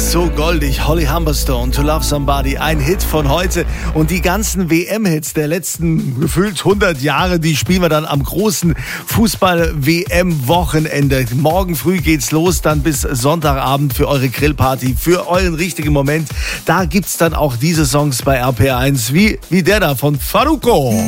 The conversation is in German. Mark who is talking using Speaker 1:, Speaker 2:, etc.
Speaker 1: So goldig, Holly Humberstone, To Love Somebody, ein Hit von heute. Und die ganzen WM-Hits der letzten gefühlt 100 Jahre, die spielen wir dann am großen Fußball-WM-Wochenende. Morgen früh geht's los, dann bis Sonntagabend für eure Grillparty, für euren richtigen Moment. Da gibt's dann auch diese Songs bei RPR1, wie der da von Farruko.